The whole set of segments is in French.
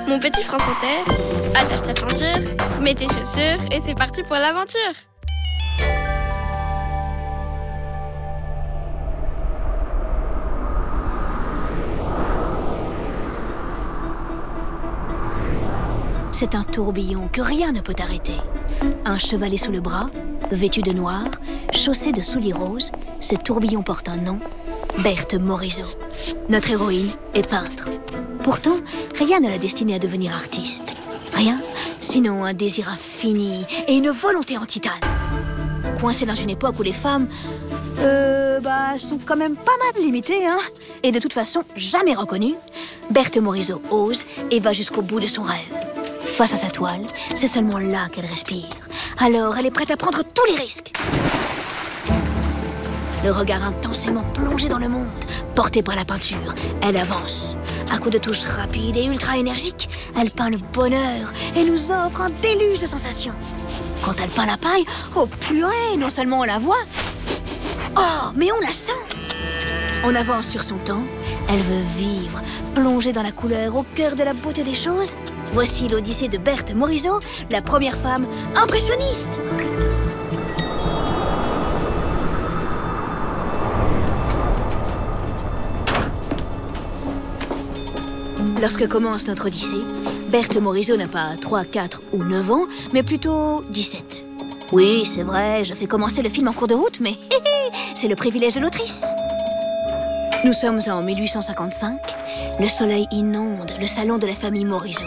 Mon petit France Inter, attache ta ceinture, mets tes chaussures et c'est parti pour l'aventure. C'est un tourbillon que rien ne peut arrêter. Un chevalet sous le bras, vêtu de noir, chaussé de souliers roses, ce tourbillon porte un nom, Berthe Morisot. Notre héroïne est peintre. Pourtant, rien ne l'a destinée à devenir artiste. Rien, sinon un désir infini et une volonté en titane. Coincée dans une époque où les femmes, sont quand même pas mal limitées, hein. Et de toute façon, jamais reconnues, Berthe Morisot ose et va jusqu'au bout de son rêve. Face à sa toile, c'est seulement là qu'elle respire. Alors, elle est prête à prendre tous les risques. Le regard intensément plongé dans le monde, porté par la peinture, elle avance. À coups de touches rapides et ultra énergiques, elle peint le bonheur et nous offre un déluge de sensations. Quand elle peint la paille, oh purée, non seulement on la voit, oh, mais on la sent. On avance sur son temps, elle veut vivre, plongée dans la couleur, au cœur de la beauté des choses. Voici l'Odyssée de Berthe Morisot, la première femme impressionniste. Lorsque commence notre Odyssée, Berthe Morisot n'a pas 3, 4 ou 9 ans, mais plutôt 17. Oui, c'est vrai, je fais commencer le film en cours de route, mais c'est le privilège de l'autrice. Nous sommes en 1855. Le soleil inonde le salon de la famille Morisot.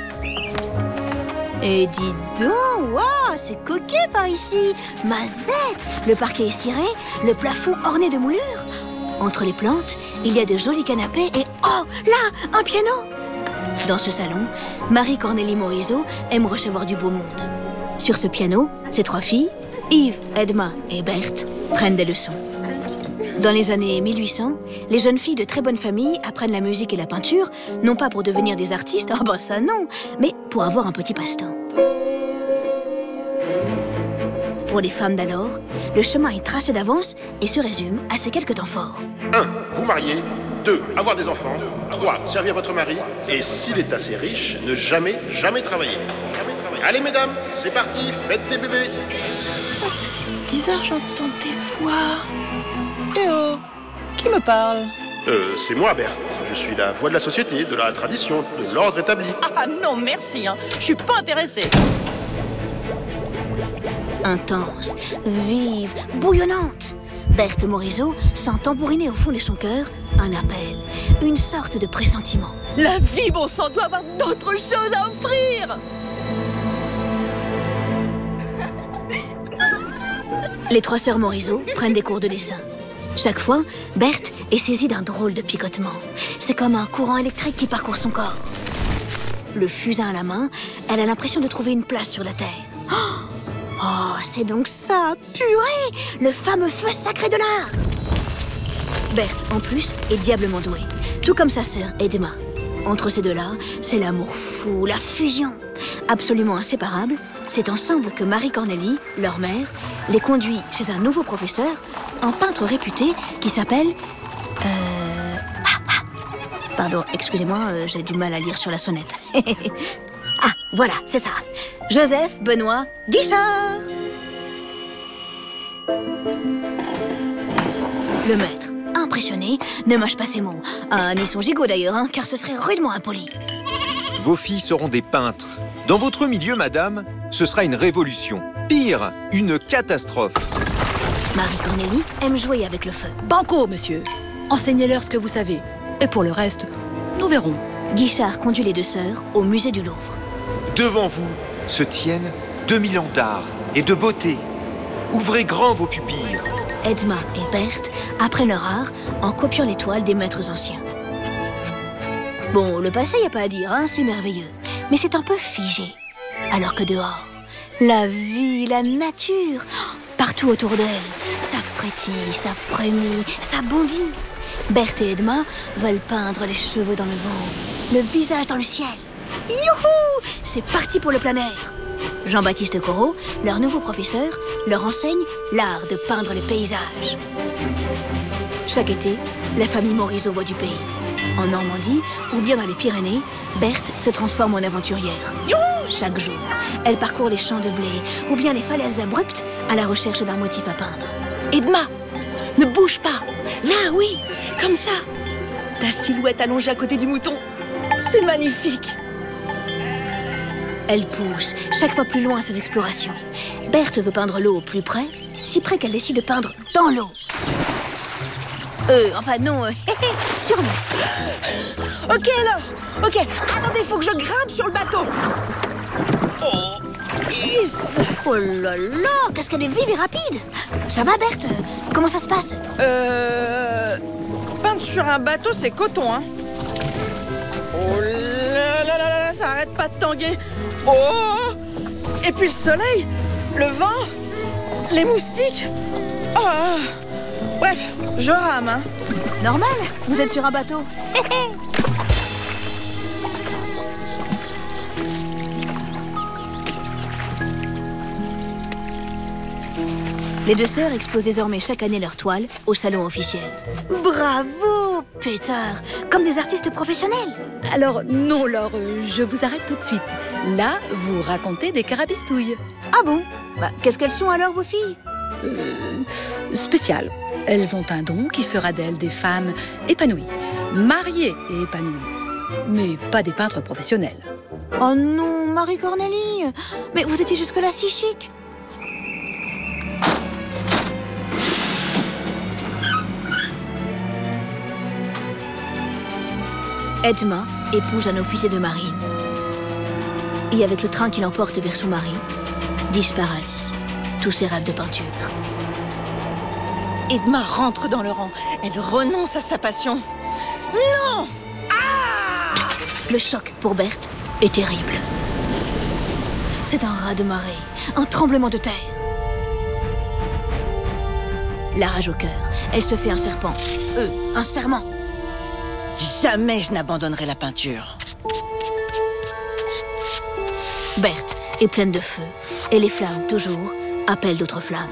Et dis donc, waouh, c'est coquet par ici. Mazette, le parquet est ciré, le plafond orné de moulures. Entre les plantes, il y a de jolis canapés et oh, là, un piano. Dans ce salon, Marie-Cornélie Morisot aime recevoir du beau monde. Sur ce piano, ses 3 filles, Yves, Edma et Berthe, prennent des leçons. Dans les années 1800, les jeunes filles de très bonne famille apprennent la musique et la peinture, non pas pour devenir des artistes, ah bah ça non, mais pour avoir un petit passe-temps. Pour les femmes d'alors, le chemin est tracé d'avance et se résume à ces quelques temps forts. 1. Vous marier. 2. Avoir des enfants. 3. Servir votre mari. Et s'il est assez riche, ne jamais travailler. Allez mesdames, c'est parti, faites des bébés. Tiens, c'est bizarre, j'entends des voix. Eh oh, qui me parle? C'est moi, Berthe. Je suis la voix de la société, de la tradition, de l'ordre établi. Ah non, merci, hein. Je suis pas intéressée. Intense, vive, bouillonnante, Berthe Morisot sent tambouriner au fond de son cœur un appel, une sorte de pressentiment. La vie, bon sang, doit avoir d'autres choses à offrir. Les 3 sœurs Morisot prennent des cours de dessin. Chaque fois, Berthe est saisie d'un drôle de picotement. C'est comme un courant électrique qui parcourt son corps. Le fusain à la main, elle a l'impression de trouver une place sur la terre. Oh, c'est donc ça, purée, le fameux feu sacré de l'art. Berthe, en plus, est diablement douée, tout comme sa sœur Edma. Entre ces deux-là, c'est l'amour fou, la fusion. Absolument inséparables, c'est ensemble que Marie-Cornélie, leur mère, les conduit chez un nouveau professeur, un peintre réputé qui s'appelle... Pardon, excusez-moi, j'ai du mal à lire sur la sonnette. Ah, voilà, c'est ça. Joseph Benoît Guichard. Le maître, impressionné, ne mâche pas ses mots. Ah, ni son gigot d'ailleurs, hein, car ce serait rudement impoli. Vos filles seront des peintres. Dans votre milieu, madame, ce sera une révolution. Pire, une catastrophe. Marie-Cornélie aime jouer avec le feu. Banco, monsieur. Enseignez-leur ce que vous savez. Et pour le reste, nous verrons. Guichard conduit les 2 sœurs au musée du Louvre. Devant vous se tiennent 2000 ans d'art et de beauté. Ouvrez grand vos pupilles. Edma et Berthe apprennent leur art en copiant les toiles des maîtres anciens. Bon, le passé, y a pas à dire, hein, c'est merveilleux. Mais c'est un peu figé. Alors que dehors, la vie, la nature, partout autour d'elle, ça frétille, ça frémit, ça bondit. Berthe et Edma veulent peindre les cheveux dans le vent, le visage dans le ciel. Youhou! C'est parti pour le plein air. Jean-Baptiste Corot, leur nouveau professeur, leur enseigne l'art de peindre les paysages. Chaque été, la famille Morisot voit du pays. En Normandie, ou bien dans les Pyrénées, Berthe se transforme en aventurière. Chaque jour, elle parcourt les champs de blé ou bien les falaises abruptes à la recherche d'un motif à peindre. Edma, ne bouge pas. Là, oui, comme ça. Ta silhouette allongée à côté du mouton. C'est magnifique. Elle pousse chaque fois plus loin ses explorations. Berthe veut peindre l'eau au plus près, si près qu'elle décide de peindre dans l'eau. Enfin non, sur l'eau. Ok alors. Ok, attendez, faut que je grimpe sur le bateau. Oh, yes. Oh là là, qu'est-ce qu'elle est vive et rapide. Ça va Berthe? Comment ça se passe? Peindre sur un bateau, c'est coton, hein. Oh là là là là, ça arrête pas de tanguer. Oh. Et puis le soleil, le vent, les moustiques. Oh. Bref, je rame, hein. Normal, vous êtes sur un bateau. Les deux sœurs exposent désormais chaque année leurs toiles au salon officiel. Bravo, Peter! Comme des artistes professionnels. Alors, non, Laure, je vous arrête tout de suite. Là, vous racontez des carabistouilles. Ah bon? Qu'est-ce qu'elles sont alors, vos filles? Spéciales. Elles ont un don qui fera d'elles des femmes épanouies, mariées et épanouies, mais pas des peintres professionnels. Oh non, Marie-Cornélie! Mais vous étiez jusque-là si chic! Edma épouse un officier de marine. Et avec le train qui l'emporte vers son mari, disparaissent tous ses rêves de peinture. Edma rentre dans le rang. Elle renonce à sa passion. Non! Ah! Le choc pour Berthe est terrible. C'est un raz-de-marée, un tremblement de terre. La rage au cœur, elle se fait un serpent. Un serment. Jamais je n'abandonnerai la peinture. Berthe est pleine de feu, et les flammes, toujours, appellent d'autres flammes.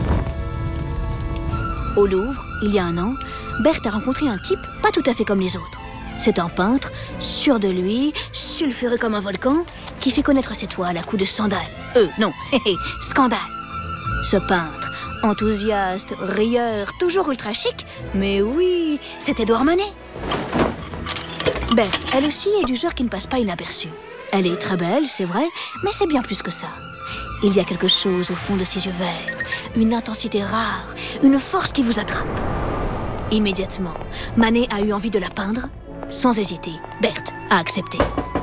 Au Louvre, il y a un an, Berthe a rencontré un type pas tout à fait comme les autres. C'est un peintre, sûr de lui, sulfureux comme un volcan, qui fait connaître ses toiles à coups de sandales. Scandale. Ce peintre, enthousiaste, rieur, toujours ultra chic, mais oui, c'est Édouard Manet. Berthe, elle aussi, est du genre qui ne passe pas inaperçue. Elle est très belle, c'est vrai, mais c'est bien plus que ça. Il y a quelque chose au fond de ses yeux verts, une intensité rare, une force qui vous attrape. Immédiatement, Manet a eu envie de la peindre. Sans hésiter, Berthe a accepté.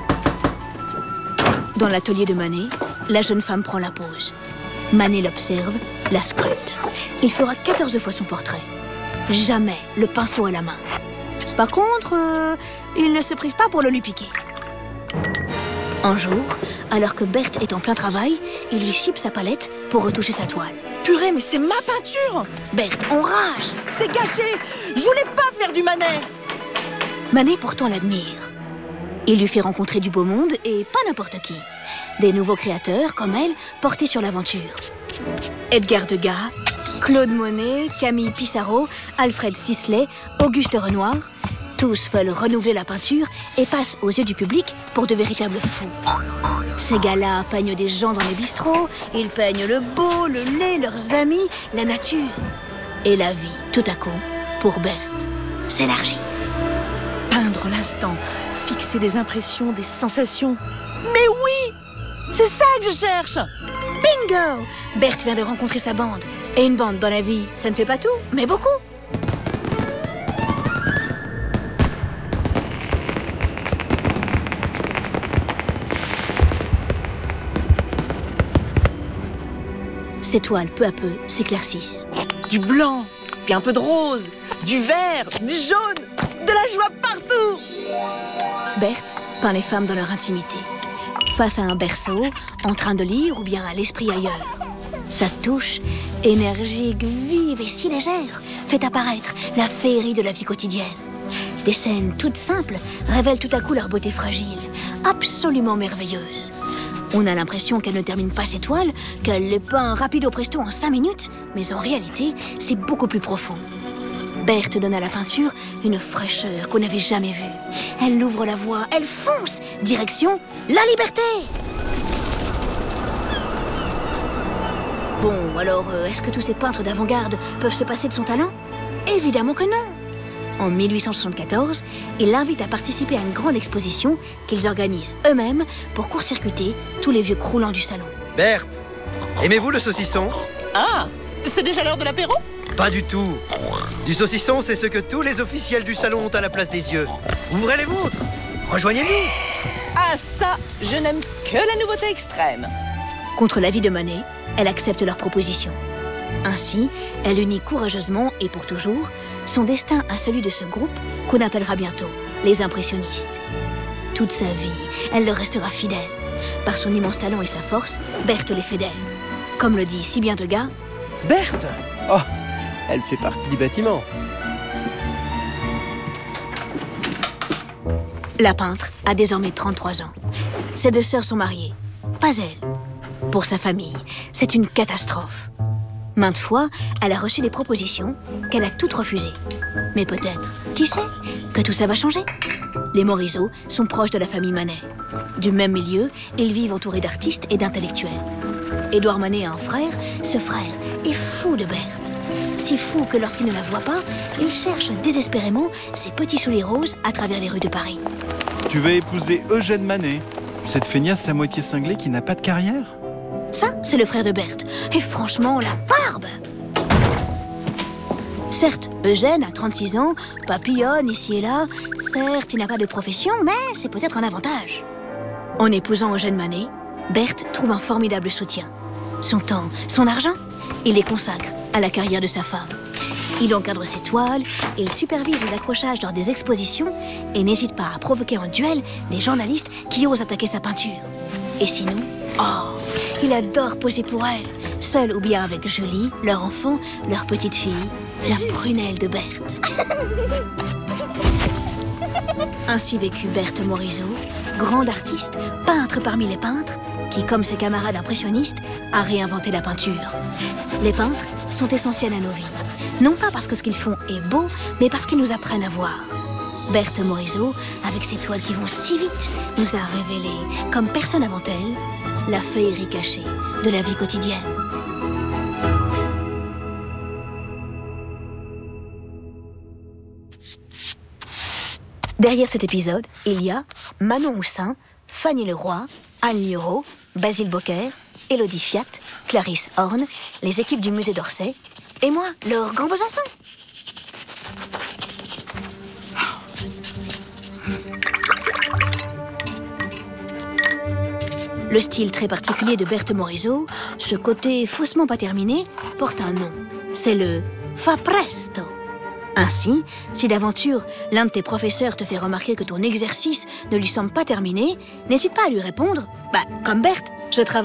Dans l'atelier de Manet, la jeune femme prend la pose. Manet l'observe, la scrute. Il fera 14 fois son portrait. Jamais le pinceau à la main. Par contre, il ne se prive pas pour le lui piquer. Un jour, alors que Berthe est en plein travail, il lui chipe sa palette pour retoucher sa toile. Purée, mais c'est ma peinture! Berthe enrage. C'est gâché! Je voulais pas faire du Manet! Manet pourtant l'admire. Il lui fait rencontrer du beau monde et pas n'importe qui. Des nouveaux créateurs, comme elle, portés sur l'aventure. Edgar Degas, Claude Monet, Camille Pissarro, Alfred Sisley, Auguste Renoir... Tous veulent renouveler la peinture et passent aux yeux du public pour de véritables fous. Ces gars-là peignent des gens dans les bistrots, ils peignent le beau, le laid, leurs amis, la nature. Et la vie, tout à coup, pour Berthe, s'élargit. Peindre l'instant, fixer des impressions, des sensations. Mais oui! C'est ça que je cherche! Bingo! Berthe vient de rencontrer sa bande. Et une bande dans la vie, ça ne fait pas tout, mais beaucoup. Ces toiles, peu à peu, s'éclaircissent. Du blanc, puis un peu de rose, du vert, du jaune, de la joie partout! Berthe peint les femmes dans leur intimité. Face à un berceau, en train de lire ou bien à l'esprit ailleurs. Sa touche, énergique, vive et si légère, fait apparaître la féerie de la vie quotidienne. Des scènes toutes simples révèlent tout à coup leur beauté fragile, absolument merveilleuse. On a l'impression qu'elle ne termine pas ses toiles, qu'elle les peint rapido presto en 5 minutes, mais en réalité, c'est beaucoup plus profond. Berthe donne à la peinture une fraîcheur qu'on n'avait jamais vue. Elle ouvre la voie, elle fonce, direction la liberté. Bon, alors, est-ce que tous ces peintres d'avant-garde peuvent se passer de son talent? Évidemment que non. En 1874, ils l'invitent à participer à une grande exposition qu'ils organisent eux-mêmes pour court-circuiter tous les vieux croulants du salon. Berthe, aimez-vous le saucisson? Ah, c'est déjà l'heure de l'apéro? Pas du tout. Du saucisson, c'est ce que tous les officiels du salon ont à la place des yeux. Ouvrez les vôtres. Rejoignez-nous. Ah ça, je n'aime que la nouveauté extrême. Contre l'avis de Manet, elle accepte leur proposition. Ainsi, elle unit courageusement et pour toujours son destin à celui de ce groupe qu'on appellera bientôt les impressionnistes. Toute sa vie, elle leur restera fidèle. Par son immense talent et sa force, Berthe les fédère. Comme le dit si bien Degas, Berthe? Oh, elle fait partie du bâtiment. la peintre a désormais 33 ans. Ses deux sœurs sont mariées, pas elle. Pour sa famille, c'est une catastrophe. Maintes fois, elle a reçu des propositions qu'elle a toutes refusées. Mais peut-être, qui sait, que tout ça va changer. Les Morisot sont proches de la famille Manet. Du même milieu, ils vivent entourés d'artistes et d'intellectuels. Édouard Manet a un frère, ce frère est fou de Berthe. Si fou que lorsqu'il ne la voit pas, il cherche désespérément ses petits souliers roses à travers les rues de Paris. Tu vas épouser Eugène Manet, cette feignasse à moitié cinglée qui n'a pas de carrière? Ça, c'est le frère de Berthe. Et franchement, la barbe! Certes, Eugène a 36 ans, papillonne ici et là. Certes, il n'a pas de profession, mais c'est peut-être un avantage. En épousant Eugène Manet, Berthe trouve un formidable soutien. Son temps, son argent, il les consacre à la carrière de sa femme. Il encadre ses toiles, il supervise les accrochages lors des expositions et n'hésite pas à provoquer en duel les journalistes qui osent attaquer sa peinture. Et sinon, il adore poser pour elle, seul ou bien avec Julie, leur enfant, leur petite fille, la prunelle de Berthe. Ainsi vécut Berthe Morisot, grande artiste, peintre parmi les peintres, qui, comme ses camarades impressionnistes, a réinventé la peinture. Les peintres sont essentiels à nos vies, non pas parce que ce qu'ils font est beau, mais parce qu'ils nous apprennent à voir. Berthe Morisot, avec ses toiles qui vont si vite, nous a révélé, comme personne avant elle, la féerie cachée de la vie quotidienne. Derrière cet épisode, il y a Manon Houssin, Fanny Leroy, Anne Lieureau, Basile Bocquer, Élodie Fiat, Clarisse Horn, les équipes du musée d'Orsay, et moi, leur grand Besançon. Le style très particulier de Berthe Morisot, ce côté faussement pas terminé, porte un nom. C'est le fa presto. Ainsi, si d'aventure l'un de tes professeurs te fait remarquer que ton exercice ne lui semble pas terminé, n'hésite pas à lui répondre « comme Berthe, je travaille ».